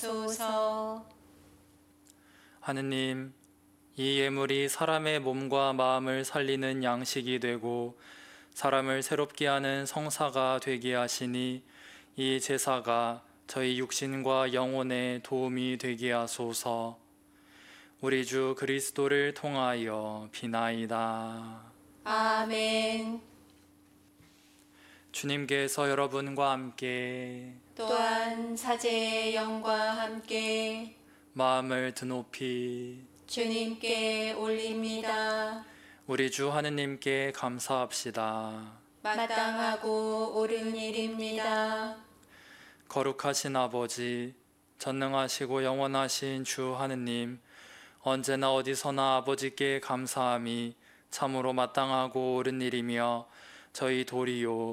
주옵소서. 하느님, 이 예물이 사람의 몸과 마음을 살리는 양식이 되고 사람을 새롭게 하는 성사가 되게 하시니 이 제사가 저희 육신과 영혼에 도움이 되게 하소서. 우리 주 그리스도를 통하여 비나이다. 아멘. 주님께서 여러분과 함께 또한 사제의 영과 함께 마음을 드높이 주님께 올립니다. 우리 주 하느님께 감사합시다. 마땅하고 옳은 일입니다. 거룩하신 아버지, 전능하시고 영원하신 주 하느님, 언제나 어디서나 아버지께 감사함이 참으로 마땅하고 옳은 일이며 저희 도리요